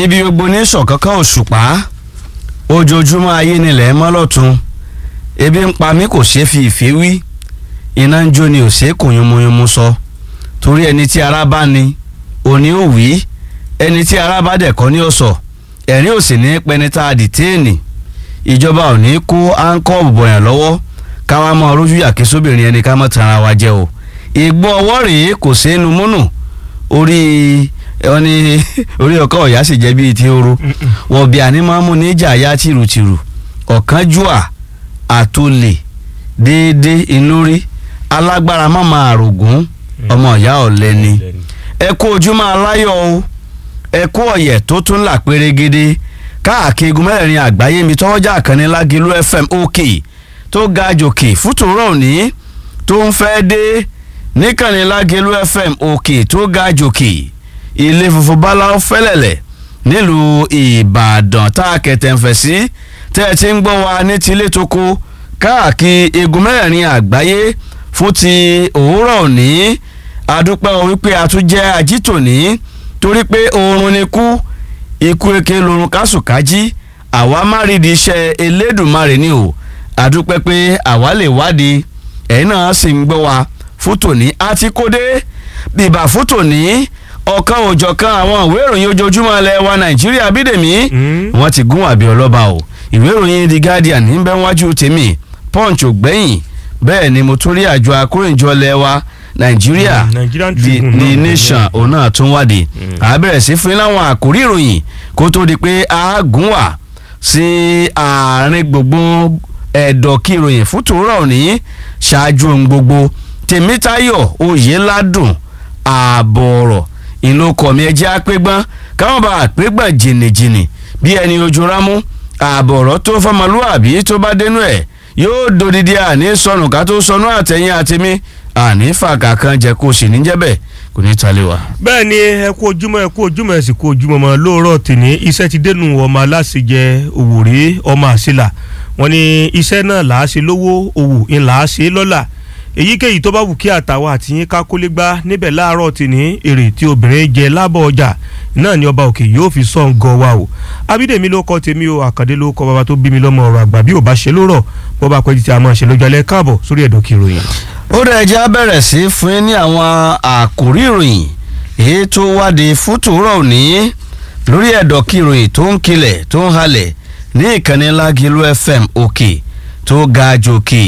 ibi gbogbo ní sọ̀kankan òṣùpá ojoojúmọ́ ayé nílẹ̀ mọ́lọ́tún ebi ń pa mí kò ṣeé fi ìfẹ́ wí iná ń jó ni ò ṣeé kò yunmuyunmu sọ torí ẹni tí ara bá ní òní ò wí ẹni tí ara bá dẹ̀ kọ́ ní ọ̀sọ̀ ẹ̀rín ò sì ní pẹni tá a dìtéènì ìjọba ò ní kó áńkọ́ bọ̀yàn lọ́wọ́ káwá mọ́ rójú yàkí sóbìnrin ẹni ká mọ́ tan ara wa jẹ o ìgbọ́ ọwọ́ rèé kò sẹ́nu múnù orí ọkọ ọ̀yá sì jẹ́ bíi ti ooru wọ́n bí ànímọ́mú níjà ya tìrùtìrù ọ̀kánjúà àtòlè déédé inú rí alágbára mọ́mọ́ àrògún ọmọ ìyá ọ̀lẹ ni ẹ kú ojúmọ́ aláyọ̀ o ẹ kú ọ̀yẹ̀ tó tún là pérégede káàkiri igun mẹ́rin àgbáyé mi tọ́wọ́jà àkànní Lágẹ̀lú FM òkè tó ga jòkè fútùrọ̀ òní tó ń fẹ́ dé níkànnì Lágẹ̀lú FM òkè tó ga jòkè ilé funfun báláwo fẹ́lẹ̀lẹ̀ nílùú Ìbàdàn tá a kẹ̀tẹ̀ ń fẹ̀ sí tẹ́ ẹ ti ń gbọ́ wa ní tilé tó kó káàkiri igun mẹ́rin àgbáyé fún ti òwúrọ̀ òní adúpẹ́ wípé a tún jẹ́ ajítòní torí pé oorun ni kú ikú eke lorun kásùkájí àwa má rí di iṣẹ́ Elédùmarè ni o adúpẹ́ pé àwa lè wádìí ẹ̀yin náà sì ń gbọ́ wa fún tòní àti kódé bìbà fún tòní ọ̀kan òjọ̀kan àwọn ìwé ìròyìn ojoojúmọ́ ilẹ̀ wa Nàìjíríà bídèmí wọ́n ti gún àbí ọlọ́ba o ìwé ìròyìn The Guardian ń bẹ wájú tèmi Punch ògbẹ́yìn bẹ́ẹ̀ ni mo tún rí àjọ akórìnjọ ilẹ̀ wa Nàìjíríà The Nation òun náà tún wádìí àbẹ̀rẹ̀ sí fún láwọn àkórí ìròyìn kó tó di pé a gún wà sí àárín gbogbo ẹ̀dọ̀ kí ìròyìn fún tòórọ̀ òní ṣáájú ohun gbogbo Tèmítáyọ̀ Oyèládùn ààbọ̀ ọ̀rọ̀ ìlókọ̀ mi ẹjẹ́ àpégbọ́n káwọn bá àpégbọ́n jìnnìjìnnì bí ẹni ojú rámú ààbọ̀ ọ̀rọ̀ tó fọmọlúwàbí tó bá dénú ẹ̀ yóò dòdìdí àní sọnù ká tó sọnù àtẹ̀yìn àtẹ̀mí àní fàkà kan jẹ́ kó sì ní jẹ́bẹ̀ kò ní talé wa. bẹ́ẹ̀ ni ẹ kú ojúmọ́ ẹ sì kú ojúmọ́ mọ́ lóòrọ̀ tìní iṣẹ́ ti dénú ọmọ aláṣejẹ òwòrè ọmọ àṣìlà wọn ni iṣẹ́ náà là á ṣe lówó òwò ńlá á ṣe lọ́là èyíkéyìí tó bá wù kí àtàwọn àtìyín ká kólé gbá níbẹ̀ láàárọ̀ tìní èrè tí obìnrin jẹ lábọ̀ ọjà náà ni ọba òkè yóò fi sọ̀ ń gọ wa o abídèmí ló kọ́ tèmi o àkàndé ló kọ́ bàbá tó bí mi lọ́mọ ọ̀rọ̀ àgbà bí ò bá ṣe lórọ̀ bó bá pẹ́ títí a máa ṣe lọ́jọ́ alẹ́ káàbọ̀ sórí ẹ̀dọ̀ kí ìròyìn. ó rẹ̀ jẹ́ abẹ́rẹ́ sí fún ní àwọn àkórí ìròyìn èyí tó wádìí fútùrọ̀ òní lórí ẹ̀dọ̀ kí ìròyìn tó ń kilẹ̀ tó ń halẹ̀ ní ìkànnì Lágẹ̀lú FM òkè tó ga jòkè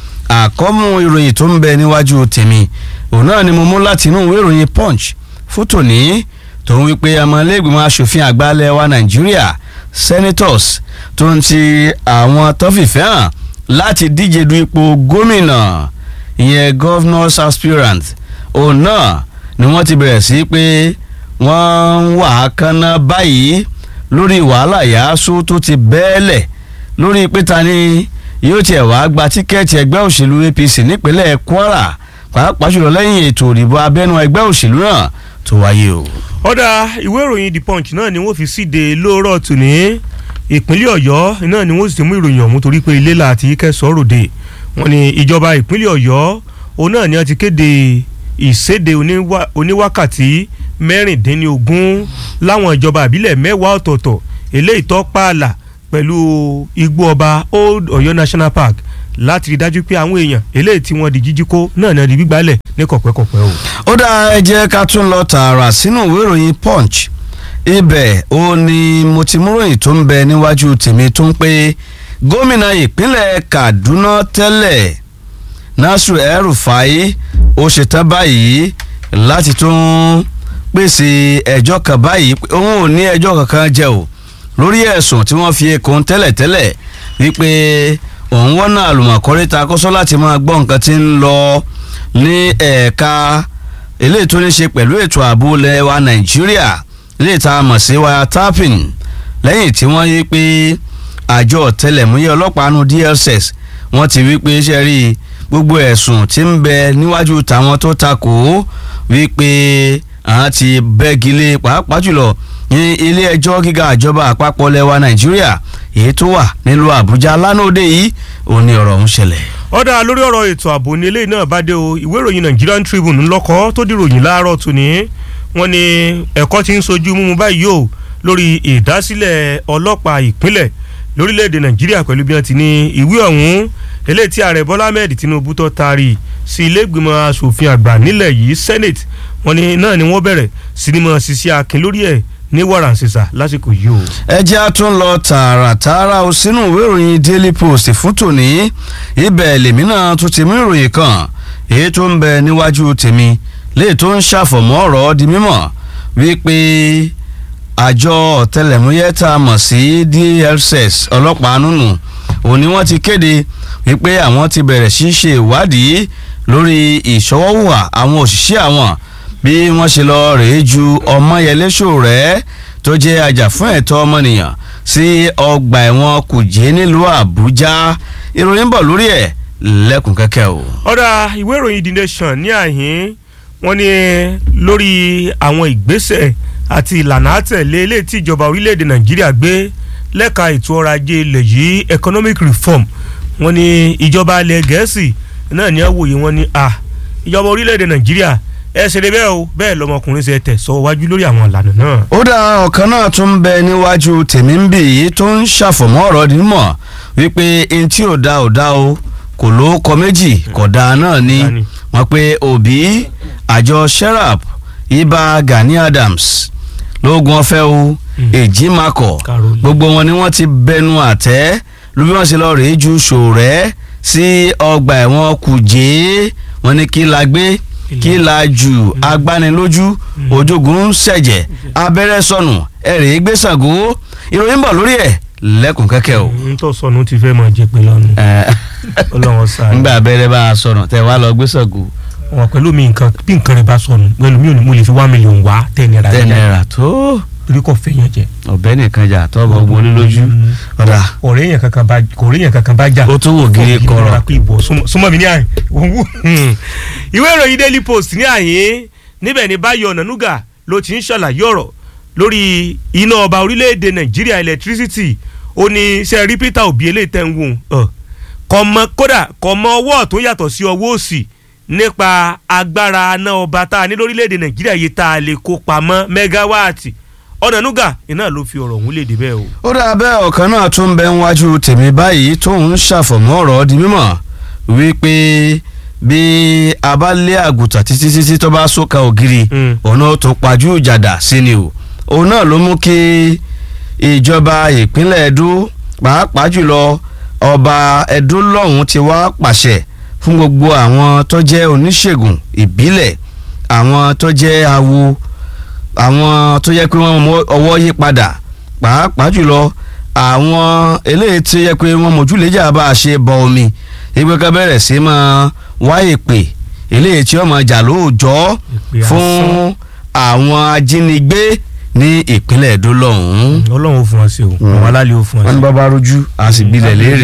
àkọ́mú ìròyìn tó ń bẹ níwájú tèmi òun náà ni mo mú láti inú ìwé ìròyìn Punch fótò ní tó ń wípé ọmọlẹ́gbẹ̀mọ aṣòfin àgbà ilẹ̀ wa Nàìjíríà senators tó ń ti àwọn tó fìfẹ́ hàn láti díje du ipò gómìnà ìyẹn governors aspirant òun náà ni wọ́n ti bẹ̀rẹ̀ sí pé wọ́n ń wà á kánná báyìí lórí wàhálà yàásù tó ti bẹ́ẹ̀lẹ̀ lórí pé ta ni yóò tiẹ̀ wá gba tíkẹ́ẹ̀tì ẹgbẹ́ òṣèlú APC nípínlẹ̀ Kwara pàápàá jùlọ lẹ́yìn ètò ìdìbò abẹ́nú ẹgbẹ́ òṣèlú náà tó wáyé o. ọ̀dà ìwé ìròyìn The Punch náà ni wọ́n fi síde lóòrọ̀ tòní ìpínlẹ̀ Ọ̀yọ́ náà ni wọ́n sì ti mú ìròyìn ọ̀hún torí pé ilé láti kẹsàn-án ròde wọ́n ní ìjọba ìpínlẹ̀ Ọ̀yọ́ òun náà ni wọ́n ti kéde ìséde oníwákàtí mẹ́rìndínlógún láwọn ìjọba ìbílẹ̀ mẹ́wàá ọ̀tọ̀ọ̀tọ̀ eléyìí tó pààlà pẹ̀lú igbó ọba Old Ọ̀yọ́ National Park láti rí dájú pé àwọn èèyàn eléyìí tí wọ́n di jíjí kó náà náà di gbígbálẹ̀ ní kọ̀pẹ́kọ̀pẹ́ o. ó dá ẹ jẹ́ ká tún lọ tààrà sínú ìwé ìròyìn Punch ibẹ̀ ó ní mo ti mú ròyìn tó ń bẹ níwájú tèmi tó ń pé gómìnà ìpínlẹ̀ Kaduna tẹ́lẹ̀ Nasiru El-Rufai ó ṣetán báyìí láti tún pèsè ẹjọ́ kan báyìí òun ò ní ẹjọ́ kankan jẹ o lórí ẹ̀sùn tí wọ́n fi ekun tẹ́lẹ̀tẹ́lẹ̀ wípé òun wọ́n náà àlùmọ̀kọ́rí ta kọ́sọ́ láti máa gbọ́ nǹkan tí ń lọ ní ẹ̀ka eléyìí tó ní ṣe pẹ̀lú ètò ààbò ilẹ̀ wa Nàìjíríà eléyìí tá a mọ̀ sí wiretapping lẹ́yìn tí wọ́n yí pé àjọ ọ̀tẹlẹ̀múyẹ́ ọlọ́pàá nu DSS wọ́n ti wí pé ṣe rí gbogbo ẹ̀sùn tí ń bẹ níwájú tàwọn tó takò wípé àwọn ti bẹ́gilé pàápàá jùlọ ní ilé ẹjọ́ gíga àjọba àpapọ̀ lẹ́wà Nàìjíríà èyí tó wà nílùú Àbújá lánàá yìí òun ni ọ̀rọ̀ ń ṣẹlẹ̀. ọ̀dà lórí ọ̀rọ̀ ètò ààbò ní eléyìí náà bá dé o ìwé ìròyìn Nigerian Tribune ńlọ́kọ́ tó dìròyìn láàárọ̀ tòní wọ́n ní ẹ̀kọ́ ti ń sojú mímu báyìí o lórí ìdásílẹ̀ ọlọ́pàá ìpínlẹ̀ lórílẹ̀‐èdè nàìjíríà pẹ̀lú bí wọ́n ti ní ìwé ọ̀hún eléyìí tí ààrẹ bọ́lá ahmed tinubu tó taari sí ilé ìgbìmọ̀ asòfin àgbà nílẹ̀ yìí senate wọ́n ní náà ni wọ́n bẹ̀rẹ̀ sinimá ṣiṣẹ́ akin lórí ẹ̀ ní wàràǹṣeṣà lásìkò yìí o. ẹ jẹ́ a tún lọ tààràtààrà o sínú ìwé ìròyìn daily post fún tòní ibẹ̀ lèmi náà tún ti mú ìròyìn kan èyí tó ń bẹ níwájú tèmi léè tó ń ṣàfọ̀mọ́ ọ̀rọ̀ di mímọ̀ wípé àjọ ọ̀tẹlẹ̀múyẹ́ tá a mọ̀ sí DSS ọlọ́pàá nùnù òní wọ́n ti kéde wípé àwọn ti bẹ̀rẹ̀ sí ṣe ìwádìí lórí ìṣọwọ́hùwà àwọn òṣìṣẹ́ àwọn bí wọ́n ṣe lọ rèé ju Ọmọyẹlé Sowore tó jẹ́ ajàfún ẹ̀tọ́ ọmọnìyàn sí ọgbà ẹ̀wọ̀n Kùjé nílùú Àbújá ìròyìn bọ̀ lórí ẹ̀ lẹ́kùn kẹ́kẹ́ o. ọ̀dà ìwé ìròyìn The Nation ní àhín wọ́n ní lórí àwọn ìgbésẹ̀ àti ìlànà àtẹ̀lé eléyìí tí ìjọba orílẹ̀-èdè Nàìjíríà gbé lẹ́ka ètò ọrọ̀ ajé ilẹ̀ yìí economic reform wọ́n ní ìjọba ilẹ̀ Gẹ̀ẹ́sì náà ní àwòye wọn ní ìjọba orílẹ̀-èdè Nàìjíríà ẹ ṣe lè bẹ́ẹ̀ o bẹ́ẹ̀ lọmọkùnrin ṣe tẹ̀ sọ wájú lórí àwọn ìlànà náà. ó dá ọ̀kan náà tún ń bẹ níwájú tèmi ń bì yìí tó ń ṣàfọ̀mọ́ ọ̀rọ̀ nímọ̀ wípé n tí ò dá o kò ló kọ méjì kò dáa náà ni wọ́n pe Obi àjọ Serap Ibà Gani Adams lóògùn ọ̀fẹ́ o èjì makọ̀ gbogbo wọn ni wọ́n ti bẹnu àtẹ́ ló bí wọ́n ṣe lọ rèé ju Sowore sí ọgbà ẹ̀wọ̀n Kùjé wọ́n ní kí la gbé kí la jù agbanilójú ojogun ṣẹ̀jẹ̀ abẹ́rẹ́ sọnù ẹ̀rẹ̀ gbé Ṣàngó ìròyìn bọ̀ lórí ẹ̀ lẹ́kùn kẹ́kẹ́ o. n tó sọnù ti fẹ́ máa jẹ pé lọ́nu. Ọlọ́run sáà. nígbà abẹ́rẹ́ bá a sọnù tẹ wá lọ gbé Ṣàngó. wọn pẹ̀lú mi nǹkan bí nǹkan rẹ̀ bá sọnù pẹ̀lú mi ò ní mo lè fi 1 million wá 10 naira. 10 naira tó. torí kò fẹ́ yẹn jẹ. ọ̀bẹ nìkan jà tọ́ bọ̀ gbólé lójú. ọ̀dà. ọ̀rẹ́ yẹn kankan bá jà. ó tún wò gírí kọ̀rọ̀. súnmọ́ mi ní àyìn. ìwé ìròyìn Daily Post ní àyìn níbẹ̀ ni Báyọ̀ Ọ̀nànúgà ló ti ń ṣàlàyé ọ̀rọ̀ lórí iná ọba orílẹ̀-èdè Nàìjíríà electricity ó ní ṣe rí Peter Obi eléyìí tẹ́ ń wò kódà kò mọ ọwọ́ tó yàtọ̀ sí ọwọ́ òsì nípa agbára aná ọba tá a ní lórílẹ̀‐èdè Nàìjíríà yìí tá a lè kó pamọ́ mẹ́gáwáàtì Ọ̀nànúgà iná ló fi ọ̀rọ̀ ọ̀hún léde bẹ́ẹ̀ o. ó dà bẹ́ẹ̀ ọ̀kan náà tún bẹ níwájú tèmi báyìí tó ń ṣàfọ̀mọ́ ọ̀rọ̀ di mímọ̀ wípé bí a bá lé àgùntàn títí tó bá sóka ògiri ọ̀nà tó pajú ìjàdà sí ni o òun náà ló mú kí ìjọba ìpínlẹ̀ Ẹdó pàápàá jùlọ ọba Ẹdó lọ́hùn ti wá pàṣẹ fún gbogbo àwọn tó jẹ́ oníṣègùn ìbílẹ̀ àwọn tó jẹ́ awo àwọn tó yẹ pé wọ́n mọ ọwọ́ yí padà pàápàá jùlọ àwọn eléyìí tó yẹ pé wọ́n mójúlẹ́jà bá a ṣe bọ omi ìgbẹ́ ká bẹ̀rẹ̀ sí máa wá èpè eléyìí tí ó máa jà lóòjọ́ fún àwọn ajínigbé ní ìpínlẹ̀ Ẹdó lọ́hùn-ún. Ọlọ́run ò fún wa sí o àwọn alálẹ̀ ò fún wa sí. wọ́n ní bàbá rojú a sì gbilẹ̀ léèrè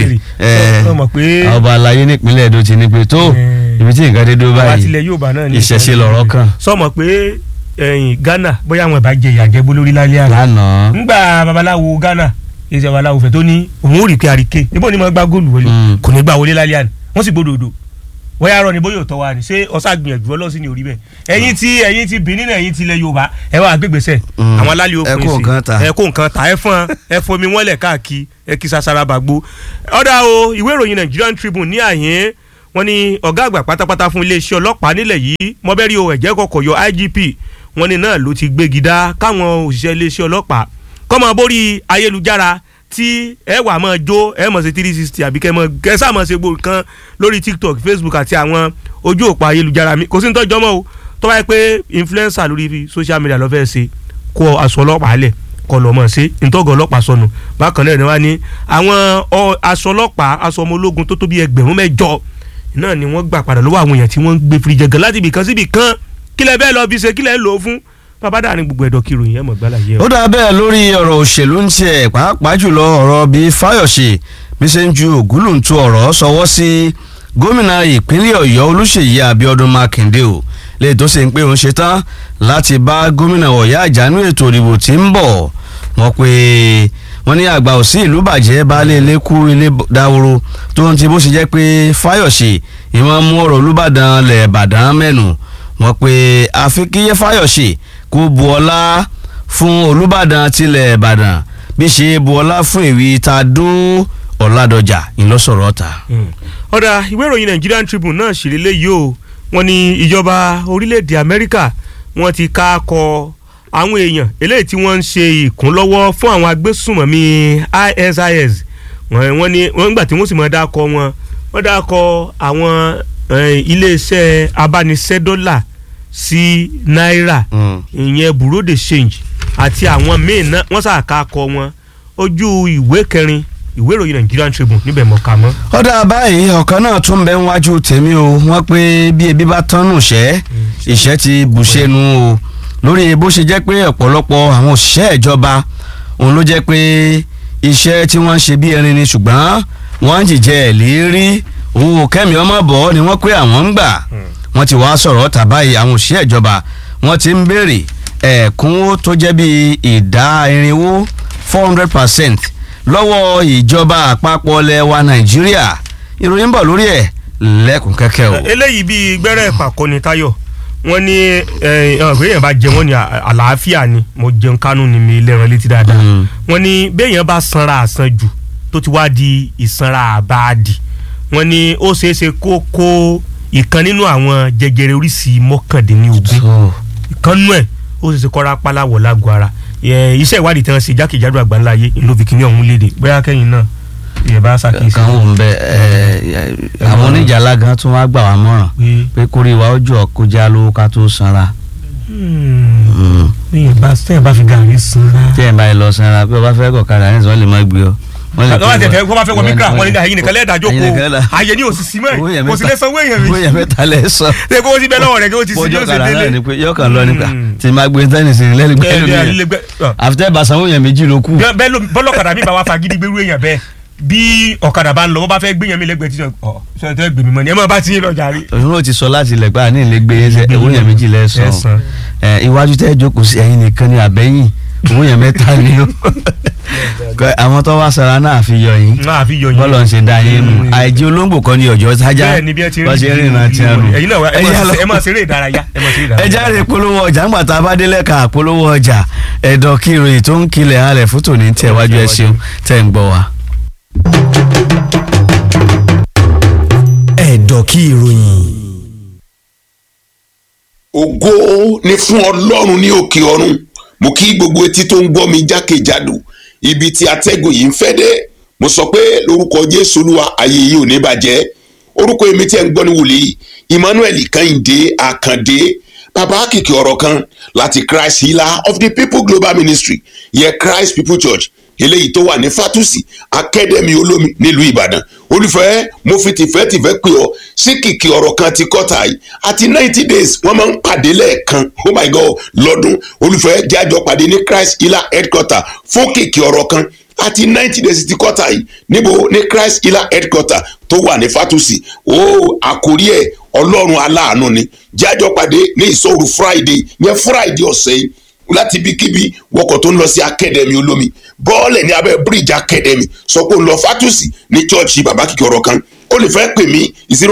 ọba alayé nípínlẹ̀ Ẹdó ti ní pé tó ibi tí nǹkan dé dó báyìí ìṣẹ̀ṣe lọ̀rọ̀ kan. sọmọ pé Ghana bóyá àwọn ìbá jẹ ìyàjẹ́gbó lórí lálẹ́ àná. ńgbà babaláwo Ghana èsì babaláwo fẹ́ tó ní òun ò rí pé àríkè níbo ni mo gbá góòlù wọlé kò ní gbà wọlé lálẹ́ àná wọ́n sì gbódòdó wọ́n yà rọ ní bóyá òtọ́ wa ni ṣé ọ̀sà gbìyànjú ọlọ́sìn ní orí bẹ́ẹ̀ ẹ̀yin ti Benin ẹ̀yin ti ilẹ̀ Yorùbá ẹ wá gbégbèsè àwọn alálẹ̀ òkun sí ẹ kó nǹkan ta ẹ fún mi wọ́n lẹ̀ káàkiri ẹ kí sasara bàgbó. ọ̀dà o ìwé ìròyìn Nigerian Tribune ní àyín wọ́n ní ọ̀gá àgbà pátápátá fún iléeṣẹ́ ọlọ́pàá nílẹ̀ yìí mọ́bẹ́rì o ẹ̀jẹ̀ kọ̀kọ̀ yọ IGP wọ́n ní náà ló ti gbégi dá káwọn òṣìṣẹ́ iléeṣẹ́ ọlọ́pàá kọ́ máa borí ayélujára tí ẹ wà máa jó ẹ mọ̀ sí 360 àbí kẹ́ sáà mọ̀ sí gbogbo nǹkan lórí TikTok Facebook àti àwọn ojú òpó ayélujára mi kò sí ní tọ́jọ́ mọ́ o tó bá yẹ pé influencer lórí social media ló fẹ́ ṣe kó aṣọ ọlọ́pàá lẹ̀ kọ́ lọ́ mọ̀ sí ntọ́gọ̀ ọlọ́pàá sọnù bákan náà ni wọ́n ní àwọn aṣọ ọlọ́pàá aṣọ ọmọ ológun tó tó bí 8,000 náà ni wọ́n gbà padà lọ́wọ́ àwọn èèyàn tí wọ́n ń gbé fìrìjẹ̀gàn láti ibìkan sí ibìkan kílẹ̀ bẹ́ẹ̀ lọ bí ṣe kílẹ̀ ń lò ó fún bàbá dàrin gbogbo ẹ̀dọ̀ kí ìròyìn ẹ̀ mọ̀ gbálà yẹ. ó dà bẹ́ẹ̀ lórí ọ̀rọ̀ òṣèlú ń tiẹ̀ pàápàá jùlọ ọ̀rọ̀ bí Fáyọ̀ṣe bí ṣe ń ju ògúlùntù ọ̀rọ̀ sọwọ́ sí gómìnà ìpínlẹ̀ Ọ̀yọ́ Olúṣèyí Abíọ́dún Mákindé o lè tó ṣe ń pé òun ṣe tán láti bá gómìnà Ọ̀yá àjánú ètò ìdìbò tí ń bọ̀ wọ́n pé wọ́n ní àgbà òsì ìlú bàjẹ́ baálé ilé kú ilé dáwòrò tó ń ti bó ṣe jẹ́ pé Fáyọ̀ṣe ìwọ̀n mú ọ̀rọ̀ Olúbàdàn lẹ̀ Ìbàdàn mẹ́nu wọ́n pé àfi kíyẹ́ Fáyọ̀ṣe kó bu ọlá fún Olúbàdàn tilẹ̀ Ìbàdàn bí ṣe bu ọlá fún ìwí Tadó Ọ̀làdọ̀jà ńlọsọ̀rọ̀ ọ̀tà. ọ̀dà ìwé ìròyìn Nigerian Tribune náà ṣèlélẹ́ yìí o wọ́n ní ìjọba orílẹ̀-èdè Amẹ́ríkà wọ́n ti ká kọ àwọn èèyàn eléyìí tí wọ́n ń ṣe ìkúnlọ́wọ́ fún àwọn agbésùnmọ̀mí ISIS wọ́n ní wọ́n gbà tí wọ́n sì mọ̀ dákọ̀ wọ́n dákọ̀ àwọn iléeṣẹ́ abániṣẹ́dọ́là sí náírà ìyẹn bureau de change àti àwọn míì náà wọ́n ṣàkàkọ wọn ojú ìwé kẹrin ìwé ìròyìn Nigerian Tribune níbẹ̀ mọ̀ ká mọ́. ọ̀dà báyìí ọ̀kan náà tún bẹ níwájú tèmi o wọ́n pé bí ebi bá tán nù ìṣẹ́ ti bùṣẹ́nu o lórí bó ṣe jẹ́ pé ọ̀pọ̀lọpọ̀ àwọn òṣìṣẹ́ ìjọba òun ló jẹ́ pé iṣẹ́ tí wọ́n ń ṣe bí erin ni ṣùgbọ́n wọ́n ń jìjẹ́ ìlérí owó kẹ́mi ọmọ bọ̀ ni wọ́n pé àwọn ń gbà wọ́n ti wá sọ̀rọ̀ tàbáyé àwọn òṣìṣẹ́ ìjọba wọ́n ti ń béèrè ẹ̀kúnwó tó jẹ́ bí ìdá irinwó 400% lọ́wọ́ ìjọba àpapọ̀ lẹwa Nàìjíríà ìròyìn bọ̀ lórí ẹ̀ lẹ́kùn kẹ́kẹ́ o. eléyìí bíi gbẹ́rẹ́ ìpàkọ́ ni Táyọ̀ wọ́n ní béèyàn bá jẹ wọ́n ní àlàáfíà ni mo jẹun kánú ni mi lẹ́ran létí dáadáa wọ́n ní béèyàn bá sanra àsan jù tó ti wá di ìsanra àbáàdì wọ́n ní ó ṣeéṣe kó ìkan nínú àwọn jẹjẹrẹ oríṣi 19 ìkànnú ẹ̀ ó ṣeéṣe kọ́ra pálawọ̀ lágọ̀ọ́ ara iṣẹ́ ìwádìí tí wọ́n ṣe jákèjádò àgbáńlá ayé ìlú bikini ọ̀hún léde bóyá kẹ́yìn náà ìyẹn bá ṣàkíyèsí. kan ò ń bẹ àwọn oníjàlá gan tún wá gbà wá mọ̀ràn pé kórìíwá ojú ọkọjá lówó ká tó sanra. tẹ́yìn bá fi gàrí sanra. tẹ́yìn bá lọ sanra bí o bá fẹ́ kọ̀kadà ní ìsọ̀lẹ̀ má gbé ọ. wọ́n bá fẹ́ wọ mikra wọ́n ní ẹ̀yin nìkan lẹ́ẹ̀dájọ́ kó àyè ní òsìsì mẹ́ kò sí lè sanwó èèyàn mi. owó mẹ́ta lẹ́ sọ. ṣé kó o ti bẹ lọ́wọ́ rẹ̀ kí o ti sí yóò ṣe délé. yọkàn lọ nípa tí ma gbé tẹ́nìsì lẹ́lẹ́gbẹ́ àfitẹ́ bá sanwó èèyàn méjì ló kù. bọ́lọ́kadà mi bá wá fagídí gbérú èèyàn bẹ́ẹ̀ bí ọ̀kadà bá ń lọ wọ́n bá fẹ́ gbéyàn mi lẹ́gbẹ̀ẹ́ tí sọ tẹ́ gbèmí mọ́ ni ẹ má bá ti yín lọ jàre. òṣùwọ̀n ti sọ láti ilẹ̀ gbà ní ilé gbé owó yẹn méjì lẹ́sàn-án iwájú tẹ́ jókòó sí ẹ̀yin nìkan ni àbẹ́yìn owó yẹn mẹ́ta ni ó àwọn tó wá sara náà fi yọ yín bọ́lọ̀ ń ṣe dá yín nù àìjí olóńgbò kan ní ọjọ́ sájà wọ́n ṣe rìn náà tiẹ̀ nù. ẹ máa ṣeré ìdárayá. ẹ jáde polówó ọjà ńgbà tá a bá délẹ̀ ká polówó ọjà ẹ̀dọ̀ kí ìròyìn tó ń kilẹ̀ halẹ̀ fún tòní tẹ̀ wájú ẹ ṣeun tẹ̀ ń gbọ́ wa. ẹ̀dọ̀ kí ìròyìn. ògo ni fún Ọlọ́run ní òkè ọ̀run mo kí gbogbo etí tó ń gbọ́ mi jákèjádò ibi tí atẹ́gùn yìí ń fẹ́ dé mo sọ pé lórúkọ Jésù Olúwa ayé yìí ò ní bàjẹ́ orúkọ èmi tí ẹ̀ ń gbọ́ ní wòlíì Emmanuel Kẹ́hìndé Àkàndé bàbá kìkì ọ̀rọ̀ kan láti Christ Healer of the People Global Ministry yẹ Christ People Church eléyìí tó wà ní Fatusi Academy Olómi nílùú Ìbàdàn olùfẹ́ mo fi tìfẹ́tìfẹ́ pè ọ́ sí kìkì ọ̀rọ̀ kan ti kọ́ta yìí àti 90 days wọ́n máa ń pàdé lẹ́ẹ̀kan oh my God lọ́dún olùfẹ́ jájọ pàdé ní Christ Healer headquarter fún kìkì ọ̀rọ̀ kan àti 90 days ti kọ́ta yìí níbo ní Christ Healer headquarter tó wà ní Fatusi àkórí ẹ̀ Ọlọ́run aláàánú ni jájọ pàdé ní ìṣòro Friday yẹn Friday ọ̀sẹ̀ yìí láti ibikíbi wọkọ̀ tó ń lọ sí Academy Olómi bọ́ọ̀lẹ̀ ní abẹ́ bridge Academy sọ pé ó ń lọ Fatusi ní chọ́ọ̀chì bàbá kìkì ọ̀rọ̀ kan ó lè fẹ́ pè mí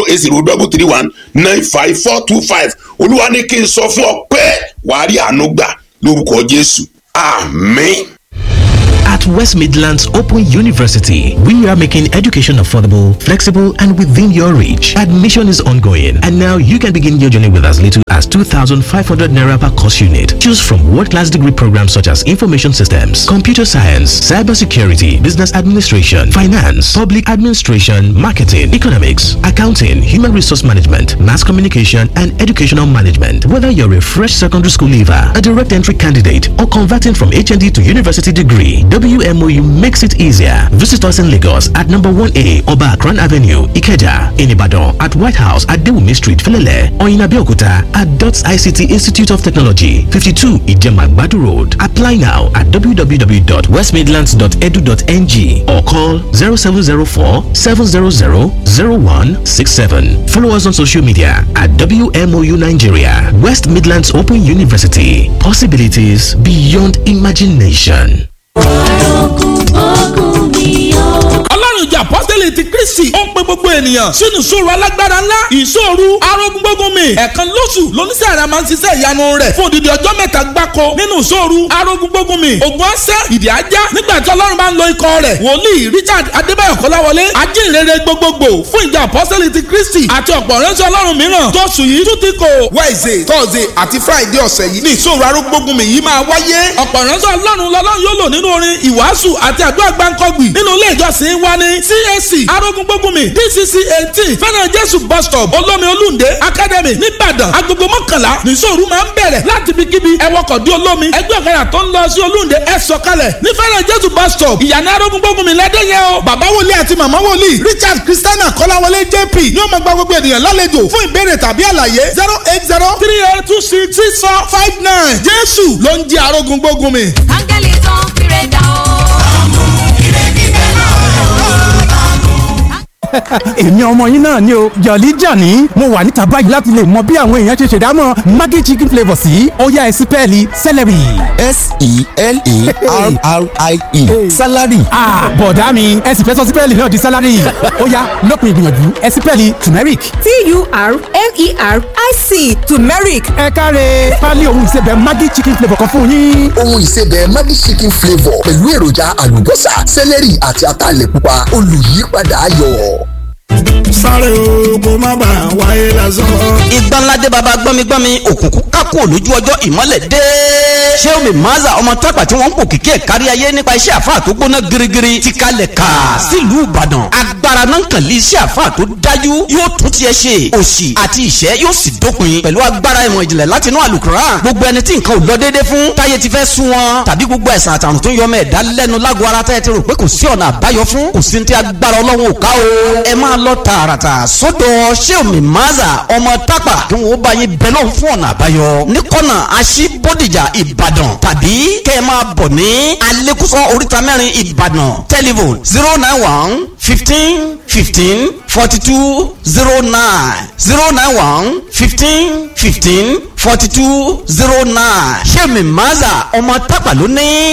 08033195425 Olúwa ní kí n sọ fún ọ pé wàá rí àánú gbà lórúkọ Jésù àmín. At West Midlands Open University, we are making education affordable, flexible, and within your reach. Admission is ongoing, and now you can begin your journey with as little as 2,500 naira per course unit. Choose from world-class degree programs such as Information Systems, Computer Science, Cybersecurity, Business Administration, Finance, Public Administration, Marketing, Economics, Accounting, Human Resource Management, Mass Communication, and Educational Management. Whether you're a fresh secondary school leaver, a direct entry candidate, or converting from HND to university degree, WMOU makes it easier. Visit us in Lagos at number 1A Oba Akran Avenue, Ikeja, in Ibadan at White House at Dewumi Street, Felele, or in Abeokuta at DOTS ICT Institute of Technology, 52 Ijemagbadu Road. Apply now at www.westmidlands.edu.ng or call 0704-700-0167. Follow us on social media at WMOU Nigeria. West Midlands Open University. Possibilities beyond imagination. Ọlọ́run ìjà apọ́sítélì ti Kristi ó ń pe gbogbo ènìyàn sínú ìṣòro alágbára ńlá ìṣòro arógúngbógunmi ẹ̀ẹ̀kan lóṣù lóníṣẹ́ àrà máa ń ṣiṣẹ́ ìyanu rẹ̀ fún odidi ọjọ́ mẹ́ta gbáko nínú ìṣòro arógúngbógunmi ògùn ọ̀sẹ̀ ìdí ajá nígbà tí Ọlọ́run bá ń lo ikọ̀ rẹ̀ wòlíì Richard Adébáyọ̀ Kọ́láwọlé ajínrere gbogbogbò fún ìjà apọ́sítélì ti Kristi àti ọ̀pọ̀ ránṣẹ́ Ọlọ́run mìíràn tó sùn yìí tún ti kò Wednesday Thursday àti Friday ọ̀sẹ̀ yìí ní ìṣòro arógúngbógunmi yìí máa wáyé ọ̀pọ̀ ránṣẹ́ Ọlọ́run lọ́lọ́run yóò lò nínú orin ìwàásù àti àdúrà gbáǹkọ́gbì nínú ilé ìjọsìn wa ní CAC arógúngbógunmi DCC 18 fẹ́ràn Jésù bus stop olómi olúndé academy nìbàdàn agogo mọ́kànlá nìṣòro máa ń bẹ̀rẹ̀ láti ibikíbi ẹwọ́kọ̀ dé olómi ẹgbẹ́ ọ̀kadà tó ń lọ sí olúndé ẹ sọ̀kalẹ̀ ní fẹ́ràn Jésù bus stop ìyànà arógúngbógunmi lẹ́dẹ̀yẹ o bàbá wòlíì àti màmá wòlíì Richard Christiana Kọ́láwọlé JP ni ó máa gba gbogbo ènìyàn lálejò fún ìbéèrè tàbí àlàyé 08038266459 Jésù ló ń jẹ́ arógúngbógunmi. áńgẹ́lì tó ń pèrè dà o. èmi ọmọ yín náà ni o Jolly Johnny mo wà níta báyìí láti lè mọ bí àwọn èèyàn ṣe ṣèdámọ̀ Maggi chicken flavour sí ó yá ẹsí pẹ́ẹ́lí celery. SELARRIE salary. bọ̀dá mi ẹ sì fẹ́ sọ sípẹ́ẹ̀lì náà di salary ó yá lópin ìgbìyànjú ẹsí pẹ́ẹ́lì turmeric. TURMERIC turmeric. ẹ káre pálí ohun ìsebẹ̀ Maggi chicken flavour kan fún yín. ohun ìsebẹ̀ Maggi chicken flavour pẹ̀lú èròjà àlùbọ́sà celery àti ataalẹ̀ pupa olùyípadà ayọ̀. sáré o kò má bà wáyé lásán. ìgbà ńlá dé baba gbọ́migbọ́mi òkùnkùn kákó lójú ọjọ́ ìmọ́lẹ̀ dé. Ṣéomi Maza ọmọ tápà tí wọ́n ń pò kíkẹ́ kárí ayé nípa iṣẹ́ àfáà tó gbóná girigiri ti kalẹ̀ ká sílùú Ìbàdàn. agbára náà kàn lé iṣẹ́ àfáà tó dájú yóò tún tiẹ̀ ṣe òṣì àti ìṣẹ́ yóò sì dópin pẹ̀lú agbára ìmọ̀ ìjìnlẹ̀ láti inú àlùkùránì. gbogbo ẹni tí nǹkan ò lọ déédé fún táyé ti fẹ́ sún wọn tàbí gbogbo ẹ̀sán àtàrùn tó ń yọmọ ẹ̀dá lẹ́nu lágọ̀ọ́ ara tẹ́ ẹ ti rò pé kò sí ọ̀nà àbáyọ fún kò sí ní tí agbára Ọlọ́run ò ká o. ẹ máa lọ tààràtà sọ́dọ̀ Ṣéomi Maza ọmọ tápà kí wọ́n bá yín bẹ́ẹ̀ lọ́hùn fún ọ̀nà àbáyọ ní kọ́nà Aṣí Bódìjà Ìbàdàn tàbí kẹ́ ẹ máa bọ̀ ní Alẹ́kùsọ oríta mẹ́rin Ìbàdàn telephone 091 15 15 42 09 091 15 15 42 09 Ṣéomi Maza ọmọ tápà ló ní